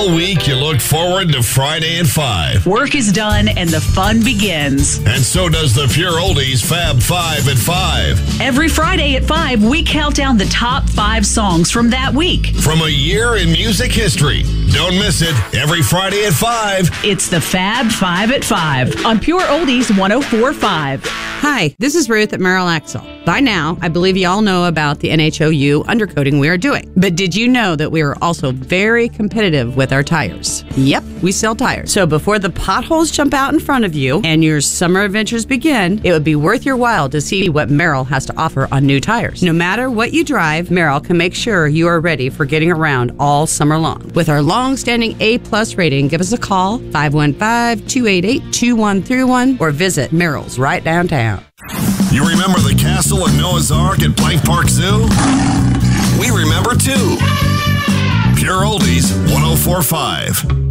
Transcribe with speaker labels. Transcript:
Speaker 1: All week, you look forward to Friday at 5.
Speaker 2: Work is done and the fun begins.
Speaker 1: And so does the Pure Oldies Fab 5 at 5.
Speaker 2: Every Friday at 5, we count down the top 5 songs from that week.
Speaker 1: From a year in music history. Don't miss it. Every Friday at 5.
Speaker 2: It's the Fab 5 at 5 on Pure Oldies 104.5.
Speaker 3: Hi, this is Ruth at Merrill Axle. By now, I believe you all know about the NHOU undercoating we are doing. But did you know that we are also very competitive with our tires? Yep, we sell tires. So before the potholes jump out in front of you and your summer adventures begin, it would be worth your while to see what Merrill has to offer on new tires. No matter what you drive, Merrill can make sure you are ready for getting around all summer long. With our long-standing A-plus rating, give us a call, 515-288-2131, or visit Merrill's right downtown.
Speaker 1: You remember the castle of Noah's Ark at Blank Park Zoo? We remember too. Pure Oldies 104.5.